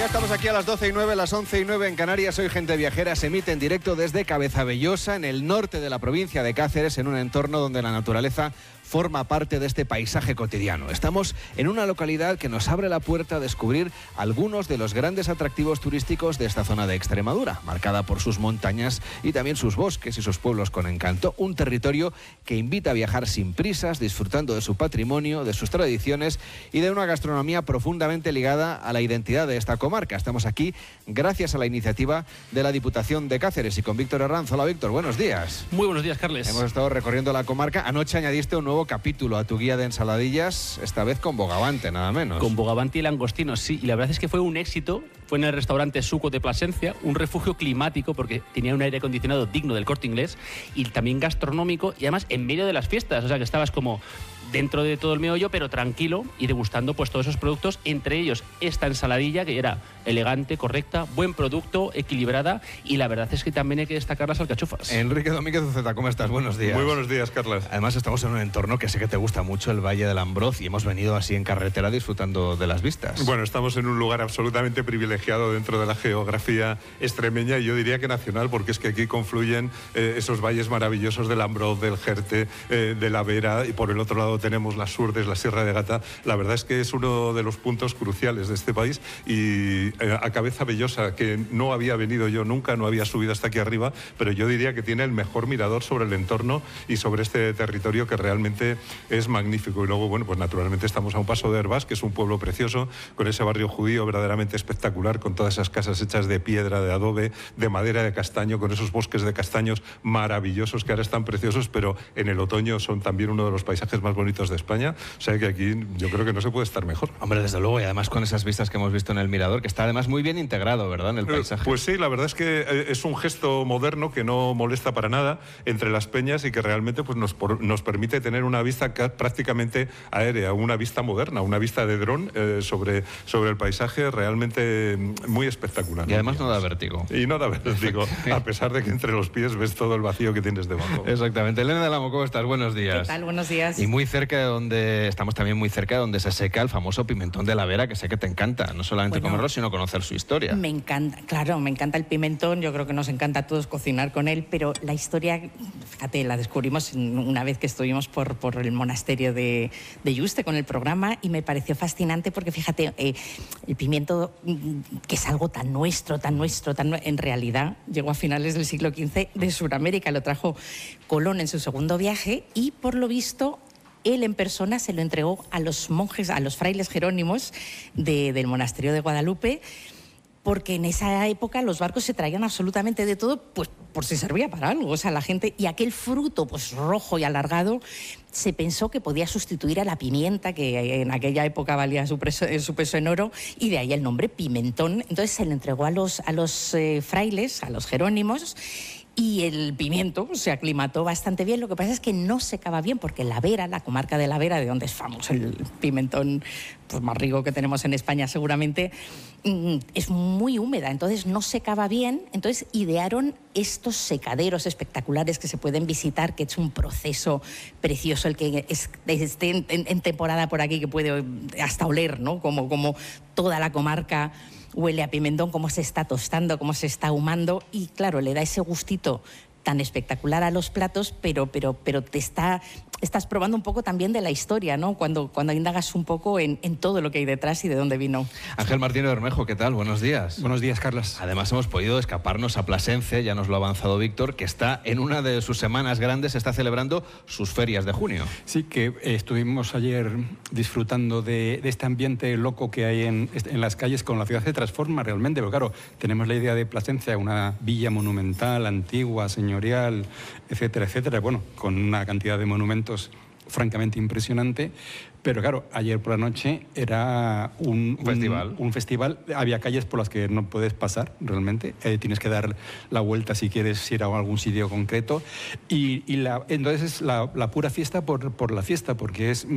Ya estamos aquí a las 12:09, las 11:09 en Canarias. Hoy Gente Viajera se emite en directo desde Cabezabellosa, en el norte de la provincia de Cáceres, en un entorno donde la naturaleza forma parte de este paisaje cotidiano. Estamos en una localidad que nos abre la puerta a descubrir algunos de los grandes atractivos turísticos de esta zona de Extremadura, marcada por sus montañas y también sus bosques y sus pueblos con encanto. Un territorio que invita a viajar sin prisas, disfrutando de su patrimonio, de sus tradiciones y de una gastronomía profundamente ligada a la identidad de esta comarca. Estamos aquí gracias a la iniciativa de la Diputación de Cáceres y con Víctor Herranz. Hola Víctor, buenos días. Muy buenos días, Carles. Hemos estado recorriendo la comarca. Anoche añadiste un nuevo capítulo a tu guía de ensaladillas, esta vez con bogavante, nada menos. Con bogavante y langostinos, sí. Y la verdad es que fue un éxito. Fue en el restaurante Suco de Plasencia, un refugio climático porque tenía un aire acondicionado digno del Corte Inglés y también gastronómico y además en medio de las fiestas. O sea que estabas como dentro de todo el meollo, pero tranquilo y degustando pues todos esos productos, entre ellos esta ensaladilla que era elegante, correcta, buen producto, equilibrada, y la verdad es que también hay que destacar las alcachofas. Enrique Domínguez Uceta, ¿cómo estás? Buenos días. Muy buenos días, Carlos. Además estamos en un entorno que sé que te gusta mucho, el Valle del Ambroz, y hemos venido así en carretera disfrutando de las vistas. Bueno, estamos en un lugar absolutamente privilegiado dentro de la geografía extremeña y yo diría que nacional, porque es que aquí confluyen esos valles maravillosos del Ambroz, del Jerte, de la Vera, y por el otro lado tenemos las Surdes, la Sierra de Gata. La verdad es que es uno de los puntos cruciales de este país y a Cabezabellosa, que no había venido yo nunca, no había subido hasta aquí arriba, pero yo diría que tiene el mejor mirador sobre el entorno y sobre este territorio que realmente es magnífico. Y luego, bueno, pues naturalmente estamos a un paso de Hervás, que es un pueblo precioso, con ese barrio judío verdaderamente espectacular, con todas esas casas hechas de piedra, de adobe, de madera de castaño, con esos bosques de castaños maravillosos que ahora están preciosos, pero en el otoño son también uno de los paisajes más bonitos de España. O sea que aquí yo creo que no se puede estar mejor. Hombre, desde luego, y además con esas vistas que hemos visto en el mirador, que está además muy bien integrado, ¿verdad?, en el paisaje. Pues sí, la verdad es que es un gesto moderno que no molesta para nada entre las peñas y que realmente pues, nos permite tener una vista prácticamente aérea, una vista moderna, una vista de dron sobre el paisaje realmente muy espectacular. Y además no da vértigo. Y no da vértigo, a pesar de que entre los pies ves todo el vacío que tienes debajo. Exactamente. Elena del Amo, ¿cómo estás? Buenos días. ¿Qué tal? Buenos días. Y muy cerca de donde estamos también muy cerca de donde se seca el famoso pimentón de la Vera, que sé que te encanta, no solamente comerlo, sino conocer su historia. Me encanta, claro, me encanta el pimentón, yo creo que nos encanta a todos cocinar con él, pero la historia, fíjate, la descubrimos una vez que estuvimos por el monasterio de Yuste con el programa y me pareció fascinante porque, fíjate, el pimiento, que es algo tan nuestro, en realidad llegó a finales del siglo XV de Sudamérica, lo trajo Colón en su segundo viaje y, por lo visto, él en persona se lo entregó a los monjes, a los frailes jerónimos del monasterio de Guadalupe, porque en esa época los barcos se traían absolutamente de todo, pues por si servía para algo. O sea, la gente, y aquel fruto pues rojo y alargado, se pensó que podía sustituir a la pimienta, que en aquella época valía su peso en oro, y de ahí el nombre pimentón. Entonces se le entregó a los frailes, a los jerónimos, y el pimiento se aclimató bastante bien. Lo que pasa es que no secaba bien porque la Vera, la comarca de la Vera, de donde es famoso el pimentón pues más rico que tenemos en España seguramente, es muy húmeda, entonces no secaba bien. Entonces idearon estos secaderos espectaculares que se pueden visitar, que es un proceso precioso el que esté en temporada por aquí, que puede hasta oler, ¿no? Como toda la comarca huele a pimentón, cómo se está tostando, cómo se está ahumando, y claro, le da ese gustito tan espectacular a los platos, pero te estás probando un poco también de la historia, ¿no? Cuando indagas un poco en todo lo que hay detrás y de dónde vino. Ángel Martínez Bermejo, ¿qué tal? Buenos días. Buenos días, Carlos. Además hemos podido escaparnos a Plasencia, ya nos lo ha avanzado Víctor, que está en una de sus semanas grandes, está celebrando sus ferias de junio. Sí, que estuvimos ayer disfrutando de este ambiente loco que hay en las calles, con la ciudad se transforma realmente, pero claro, tenemos la idea de Plasencia, una villa monumental, antigua, señorial, etcétera, etcétera, bueno, con una cantidad de monumentos francamente impresionante, pero claro, ayer por la noche era un festival, había calles por las que no puedes pasar realmente, tienes que dar la vuelta si quieres ir a algún sitio concreto, y entonces es la pura fiesta por la fiesta, porque es